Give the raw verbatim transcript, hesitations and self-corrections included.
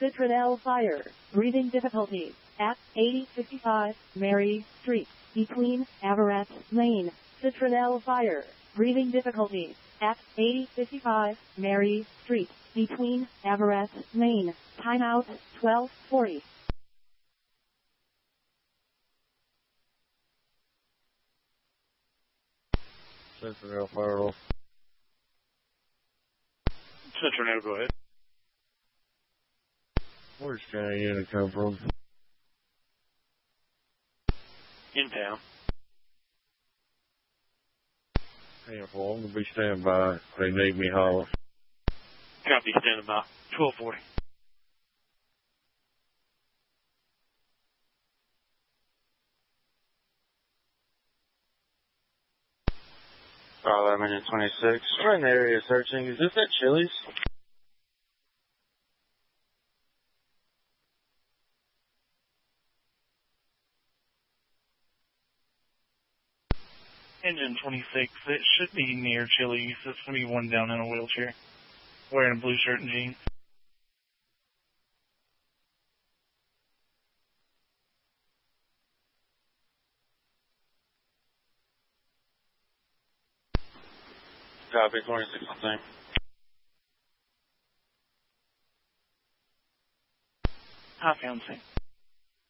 Citronelle Fire. Breathing difficulties. At eighty fifty-five Mary Street. Between Everett Lane. Citronelle Fire. Breathing difficulties. At eighty fifty-five Mary Street. Between Everett Lane. Timeout twelve forty. Citronelle Fire off. Citronelle, go ahead. Where's County Unit come from? In town. ten four, I'm going to be standing by. If they need me, holler. Copy, standing by. twelve forty. File minute twenty-six. We're in the area searching. Is this at Chili's? Engine twenty-six, it should be near Chili's. It's going to be one down in a wheelchair, wearing a blue shirt and jeans. Copy, twenty-six, I think. I found same.